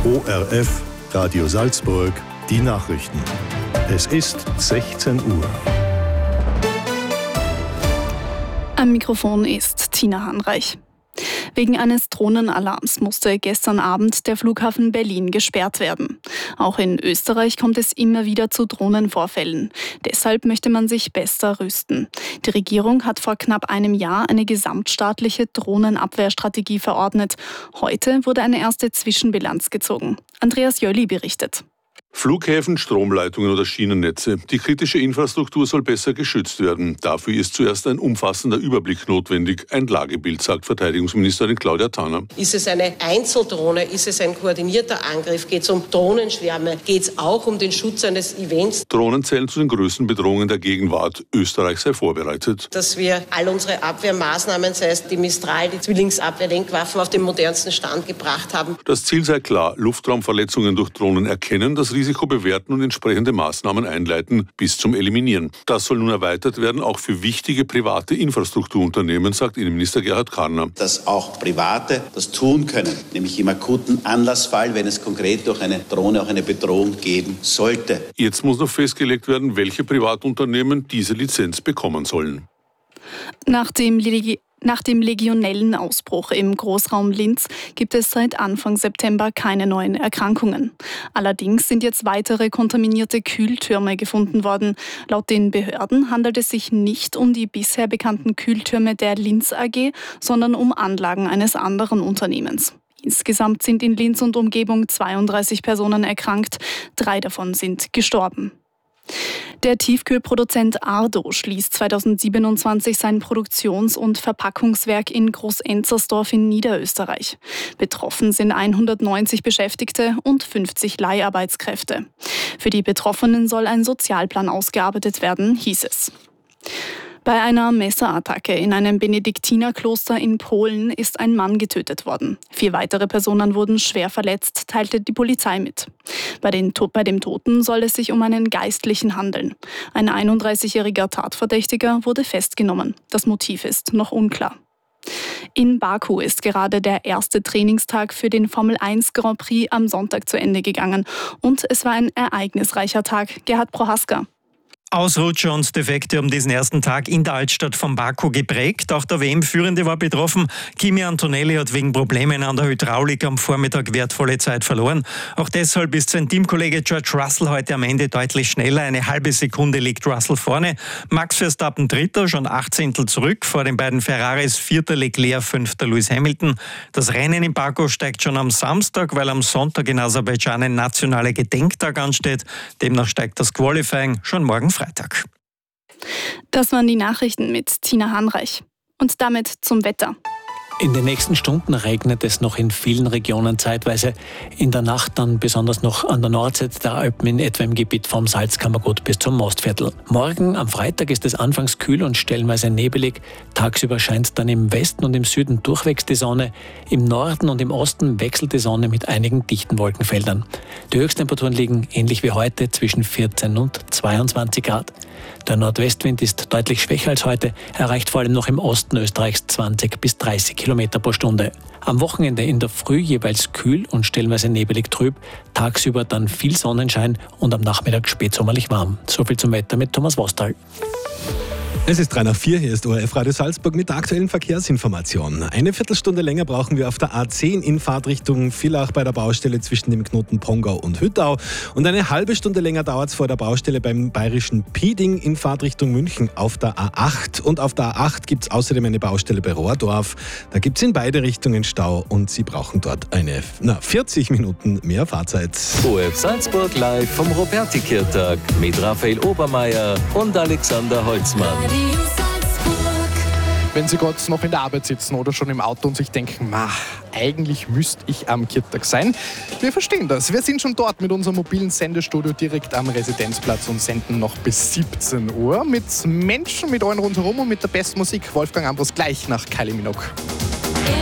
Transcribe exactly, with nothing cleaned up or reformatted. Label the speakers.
Speaker 1: O R F, Radio Salzburg, die Nachrichten. Es ist sechzehn Uhr.
Speaker 2: Am Mikrofon ist Tina Hanreich. Wegen eines Drohnenalarms musste gestern Abend der Flughafen Berlin gesperrt werden. Auch in Österreich kommt es immer wieder zu Drohnenvorfällen. Deshalb möchte man sich besser rüsten. Die Regierung hat vor knapp einem Jahr eine gesamtstaatliche Drohnenabwehrstrategie verordnet. Heute wurde eine erste Zwischenbilanz gezogen. Andreas Jölli berichtet.
Speaker 3: Flughäfen, Stromleitungen oder Schienennetze. Die kritische Infrastruktur soll besser geschützt werden. Dafür ist zuerst ein umfassender Überblick notwendig. Ein Lagebild, sagt Verteidigungsministerin Claudia Tanner.
Speaker 4: Ist es eine Einzeldrohne? Ist es ein koordinierter Angriff? Geht es um Drohnenschwärme? Geht es auch um den Schutz eines Events?
Speaker 3: Drohnen zählen zu den größten Bedrohungen der Gegenwart. Österreich sei vorbereitet.
Speaker 4: Dass wir all unsere Abwehrmaßnahmen, sei es die Mistral, die Zwillingsabwehrlenkwaffen, auf den modernsten Stand gebracht haben.
Speaker 3: Das Ziel sei klar: Luftraumverletzungen durch Drohnen erkennen, das Risiko bewerten und entsprechende Maßnahmen einleiten bis zum Eliminieren. Das soll nun erweitert werden, auch für wichtige private Infrastrukturunternehmen, sagt Innenminister Gerhard Karner.
Speaker 5: Dass auch Private das tun können, nämlich im akuten Anlassfall, wenn es konkret durch eine Drohne auch eine Bedrohung geben sollte.
Speaker 3: Jetzt muss noch festgelegt werden, welche Privatunternehmen diese Lizenz bekommen sollen.
Speaker 2: Nach dem Legi- Nach dem Legionellenausbruch im Großraum Linz gibt es seit Anfang September keine neuen Erkrankungen. Allerdings sind jetzt weitere kontaminierte Kühltürme gefunden worden. Laut den Behörden handelt es sich nicht um die bisher bekannten Kühltürme der Linz A G, sondern um Anlagen eines anderen Unternehmens. Insgesamt sind in Linz und Umgebung zweiunddreißig Personen erkrankt, drei davon sind gestorben. Der Tiefkühlproduzent Ardo schließt zweitausendsiebenundzwanzig sein Produktions- und Verpackungswerk in Groß-Enzersdorf in Niederösterreich. Betroffen sind hundertneunzig Beschäftigte und fünfzig Leiharbeitskräfte. Für die Betroffenen soll ein Sozialplan ausgearbeitet werden, hieß es. Bei einer Messerattacke in einem Benediktinerkloster in Polen ist ein Mann getötet worden. Vier weitere Personen wurden schwer verletzt, teilte die Polizei mit. Bei, den, bei dem Toten soll es sich um einen Geistlichen handeln. Ein einunddreißigjähriger Tatverdächtiger wurde festgenommen. Das Motiv ist noch unklar. In Baku ist gerade der erste Trainingstag für den Formel eins Grand Prix am Sonntag zu Ende gegangen. Und es war ein ereignisreicher Tag. Gerhard Prohaska.
Speaker 6: Ausrutscher und Defekte haben diesen ersten Tag in der Altstadt von Baku geprägt. Auch der W M-Führende war betroffen. Kimi Antonelli hat wegen Problemen an der Hydraulik am Vormittag wertvolle Zeit verloren. Auch deshalb ist sein Teamkollege George Russell heute am Ende deutlich schneller. Eine halbe Sekunde liegt Russell vorne. Max Verstappen Dritter, schon acht Zehntel zurück. Vor den beiden Ferraris Vierter Leclerc, Fünfter Lewis Hamilton. Das Rennen in Baku steigt schon am Samstag, weil am Sonntag in Aserbaidschan ein nationaler Gedenktag ansteht. Demnach steigt das Qualifying schon morgen Freitag.
Speaker 2: Das waren die Nachrichten mit Tina Hanreich. Und damit zum Wetter.
Speaker 7: In den nächsten Stunden regnet es noch in vielen Regionen zeitweise. In der Nacht dann besonders noch an der Nordseite der Alpen, in etwa im Gebiet vom Salzkammergut bis zum Mostviertel. Morgen am Freitag ist es anfangs kühl und stellenweise nebelig. Tagsüber scheint dann im Westen und im Süden durchwegs die Sonne. Im Norden und im Osten wechselt die Sonne mit einigen dichten Wolkenfeldern. Die Höchsttemperaturen liegen ähnlich wie heute zwischen vierzehn und zweiundzwanzig Grad. Der Nordwestwind ist deutlich schwächer als heute, erreicht vor allem noch im Osten Österreichs zwanzig bis dreißig Kilometer pro Stunde. Am Wochenende in der Früh jeweils kühl und stellenweise nebelig trüb, tagsüber dann viel Sonnenschein und am Nachmittag spätsommerlich warm. So viel zum Wetter mit Thomas Wostal.
Speaker 8: Es ist drei nach vier, hier ist O R F Radio Salzburg mit der aktuellen Verkehrsinformation. Eine Viertelstunde länger brauchen wir auf der A zehn in Fahrtrichtung Villach bei der Baustelle zwischen dem Knoten Pongau und Hüttau. Und eine halbe Stunde länger dauert es vor der Baustelle beim bayerischen Pieding in Fahrtrichtung München auf der A acht. Und auf der A acht gibt es außerdem eine Baustelle bei Rohrdorf. Da gibt es in beide Richtungen Stau und Sie brauchen dort eine na, vierzig Minuten mehr Fahrzeit.
Speaker 9: O R F Salzburg live vom Robertikirtag mit Raphael Obermeier und Alexander Holzmann.
Speaker 10: Wenn Sie gerade noch in der Arbeit sitzen oder schon im Auto und sich denken, ma, eigentlich müsste ich am Kirtag sein. Wir verstehen das. Wir sind schon dort mit unserem mobilen Sendestudio direkt am Residenzplatz und senden noch bis siebzehn Uhr mit Menschen, mit allen rundherum und mit der besten Musik. Wolfgang Ambros gleich nach Kylie Minogue.